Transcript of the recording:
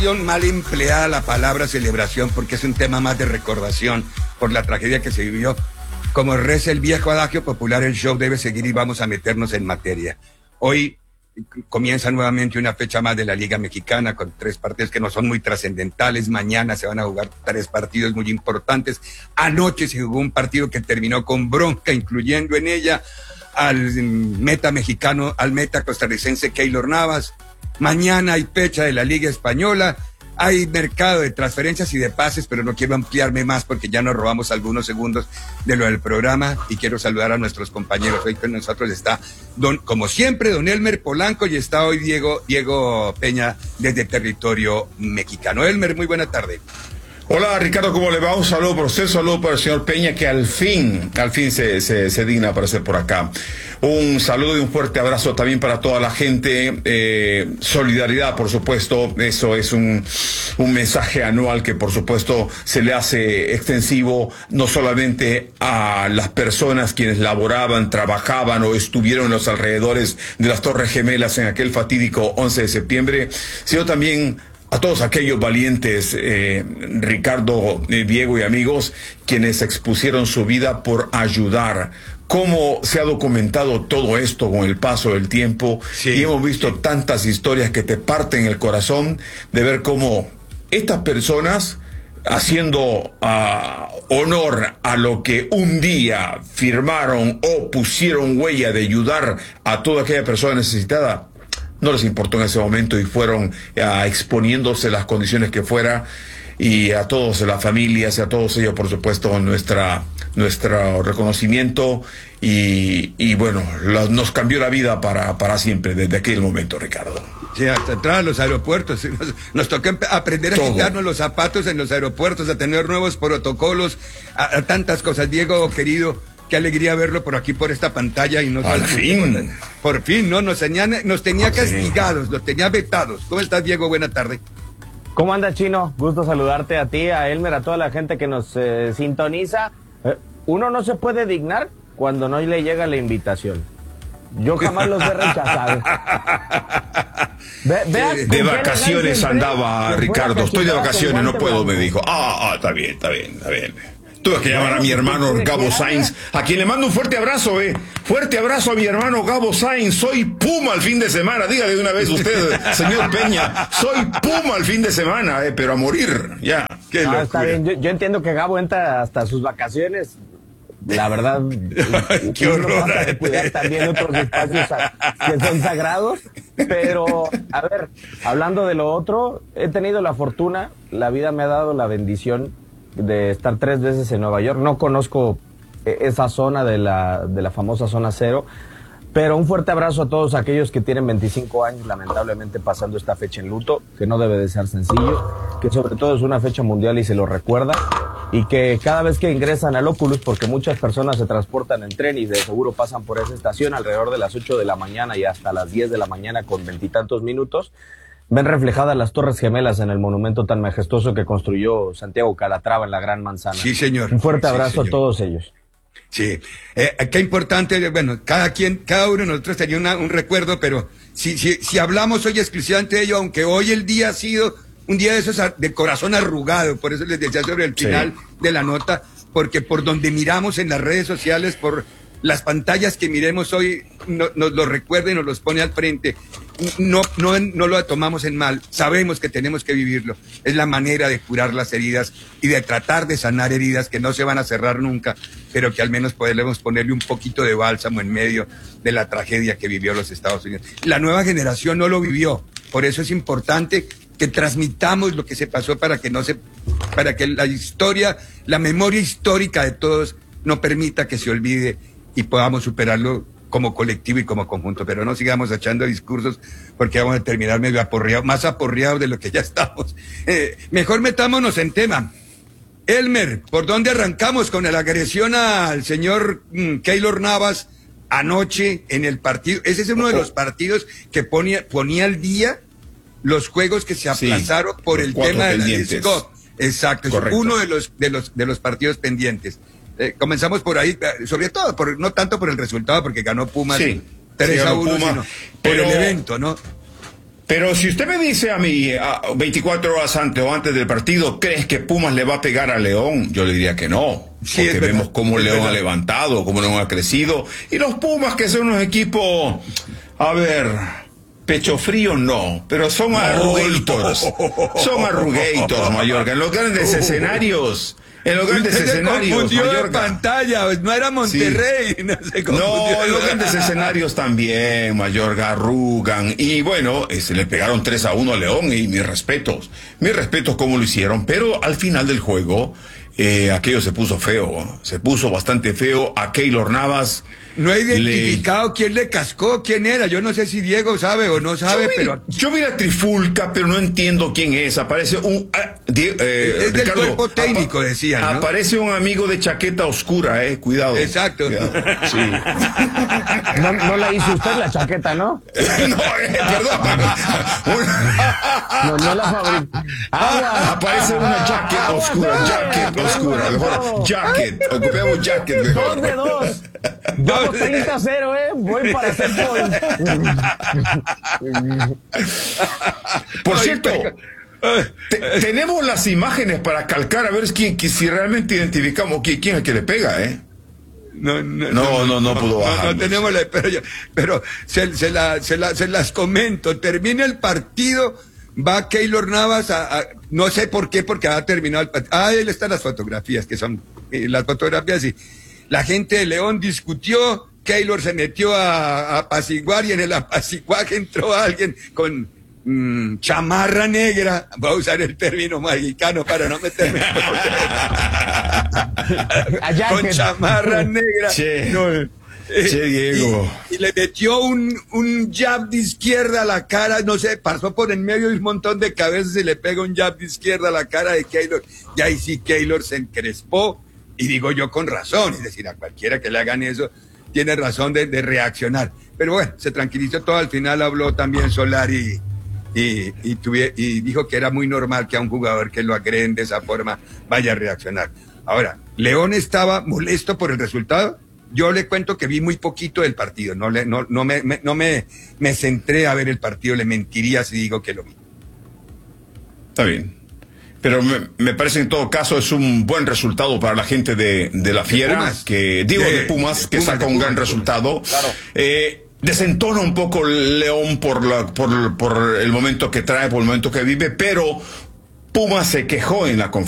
celebración, mal empleada la palabra celebración, porque es un tema más de recordación por la tragedia que se vivió. Como reza el viejo adagio popular, el show debe seguir y vamos a meternos en materia. Hoy comienza nuevamente una fecha más de la Liga Mexicana con 3 partidos que no son muy trascendentales. Mañana se van a jugar 3 partidos muy importantes. Anoche se jugó un partido que terminó con bronca, incluyendo en ella al meta mexicano, al meta costarricense Keylor Navas. Mañana hay fecha de la Liga Española. Hay mercado de transferencias y de pases, pero no quiero ampliarme más porque ya nos robamos algunos segundos de lo del programa y quiero saludar a nuestros compañeros. Hoy con nosotros está, como siempre, don Elmer Polanco, y está hoy Diego Peña desde territorio mexicano. Elmer, muy buena tarde. Hola Ricardo, ¿cómo le va? Un saludo por usted, un saludo para el señor Peña, que al fin se digna aparecer por acá. Un saludo y un fuerte abrazo también para toda la gente. Solidaridad, por supuesto, eso es un mensaje anual que por supuesto se le hace extensivo no solamente a las personas quienes laboraban, trabajaban o estuvieron en los alrededores de las Torres Gemelas en aquel fatídico 11 de septiembre, sino también a todos aquellos valientes, Ricardo, Diego y amigos, quienes expusieron su vida por ayudar. Cómo se ha documentado todo esto con el paso del tiempo, sí, y hemos visto tantas historias que te parten el corazón de ver cómo estas personas, haciendo honor a lo que un día firmaron o pusieron huella de ayudar a toda aquella persona necesitada, no les importó en ese momento y fueron exponiéndose las condiciones que fuera. Y a todos, las familias y a todos ellos, por supuesto, nuestro reconocimiento y bueno, nos cambió la vida para siempre desde aquel momento, Ricardo. Sí, hasta entrar a los aeropuertos. Nos tocó aprender a quitarnos los zapatos en los aeropuertos, a tener nuevos protocolos, a tantas cosas. Diego, querido, qué alegría verlo por aquí, por esta pantalla. Y al fin. Por fin, ¿no? Nos tenía castigados, nos tenía vetados. ¿Cómo estás, Diego? Buena tarde. ¿Cómo anda, Chino? Gusto saludarte a ti, a Elmer, a toda la gente que nos sintoniza. Uno no se puede dignar cuando no le llega la invitación. Yo jamás los he rechazado. De vacaciones andaba, Ricardo. Estoy de vacaciones, no puedo, me dijo. Está bien. Tuve que llamar a mi hermano Gabo Sainz, a quien le mando un fuerte abrazo, Fuerte abrazo a mi hermano Gabo Sainz. Soy Puma el fin de semana. Dígale de una vez usted, señor Peña. Soy Puma el fin de semana, pero a morir. Ya. Qué locura. Está bien. Yo entiendo que Gabo entra hasta sus vacaciones. La verdad, qué horror. Vamos a cuidar también otros espacios que son sagrados. Pero, a ver, hablando de lo otro, he tenido la fortuna, la vida me ha dado la bendición de estar 3 veces en Nueva York. No conozco esa zona de la famosa zona cero, pero un fuerte abrazo a todos aquellos que tienen 25 años lamentablemente pasando esta fecha en luto, que no debe de ser sencillo, que sobre todo es una fecha mundial y se lo recuerda, y que cada vez que ingresan al Oculus, porque muchas personas se transportan en tren y de seguro pasan por esa estación alrededor de las 8 de la mañana y hasta las 10 de la mañana con 20 y tantos minutos, ven reflejadas las Torres Gemelas en el monumento tan majestuoso que construyó Santiago Calatrava en la Gran Manzana. Sí, señor. Un fuerte abrazo a todos ellos. Sí, qué importante, bueno, cada uno de nosotros tenía un recuerdo, pero si hablamos hoy exclusivamente de ello, aunque hoy el día ha sido un día de esos de corazón arrugado, por eso les decía sobre el final de la nota, porque por donde miramos en las redes sociales, por las pantallas que miremos hoy, nos lo recuerda y nos los pone al frente. No lo tomamos en mal, sabemos que tenemos que vivirlo. Es la manera de curar las heridas y de tratar de sanar heridas que no se van a cerrar nunca, pero que al menos podemos ponerle un poquito de bálsamo en medio de la tragedia que vivió los Estados Unidos. La nueva generación no lo vivió, por eso es importante que transmitamos lo que se pasó para que la historia, la memoria histórica de todos no permita que se olvide y podamos superarlo como colectivo y como conjunto, pero no sigamos echando discursos porque vamos a terminar medio aporreados, más aporreados de lo que ya estamos. Mejor metámonos en tema. Elmer, ¿por dónde arrancamos con la agresión al señor Keylor Navas anoche en el partido? Ese es uno de los partidos que ponía al día los juegos que se aplazaron por el tema de la Discord. Exacto, es uno de los partidos pendientes. Comenzamos por ahí, sobre todo, no tanto por el resultado, porque ganó Pumas 3-1, sino por el evento, ¿no? Pero si usted me dice a mí 24 horas antes o antes del partido, ¿crees que Pumas le va a pegar a León? Yo le diría que no. Sí, porque vemos cómo León ha levantado, cómo León ha crecido. Y los Pumas, que son unos equipos, a ver, pecho frío no, pero son arrugators. Son arrugators, Mallorca. En los grandes escenarios... En los grandes escenarios, Mallorca. De pantalla, no era Monterrey. Sí. No, en los grandes escenarios también, Mallorca, arrugan. Y bueno, le pegaron 3-1 a León y mis respetos cómo lo hicieron. Pero al final del juego, aquello se puso feo, se puso bastante feo. A Keylor Navas... No he identificado quién le cascó, quién era. Yo no sé si Diego sabe o no sabe, pero... Yo vi la trifulca, pero no entiendo quién es. Aparece un... es del Ricardo, cuerpo técnico, decían, ¿no? Aparece un amigo de chaqueta oscura, cuidado. Exacto. Cuidado. Sí. No la hizo usted la chaqueta, ¿no? No, perdón. No la fabricó. Aparece una jacket oscura. Mejor jacket. Ocupemos jacket mejor. 2 de 2. Vamos 30-0, voy para hacer Por cierto, tenemos las imágenes para calcar a ver si realmente identificamos quién es el que le pega, No pudo bajar. No tenemos pero se las comento. Termina el partido, va Keylor Navas no sé por qué, porque ha terminado el partido. Ahí están las fotografías, que son las fotografías y la gente de León discutió, Keylor se metió a apaciguar y en el apaciguaje entró alguien con chamarra negra, voy a usar el término mexicano para no meterme con chamarra negra. Che, Diego. Y le metió un jab de izquierda a la cara, no sé, pasó por en medio de un montón de cabezas y le pega un jab de izquierda a la cara de Keylor. Y ahí sí Keylor se encrespó. Y digo yo con razón, es decir, a cualquiera que le hagan eso, tiene razón de reaccionar. Pero bueno, se tranquilizó todo, al final habló también Solari y dijo que era muy normal que a un jugador que lo agreden de esa forma vaya a reaccionar. Ahora, ¿León estaba molesto por el resultado? Yo le cuento que vi muy poquito del partido, no me centré a ver el partido, le mentiría si digo que lo vi. Está bien. Pero me parece en todo caso es un buen resultado para la gente de la Fiera, de Pumas, que saca un gran resultado. Claro. Desentona un poco el León por el momento que trae, por el momento que vive, pero Pumas se quejó en la conferencia.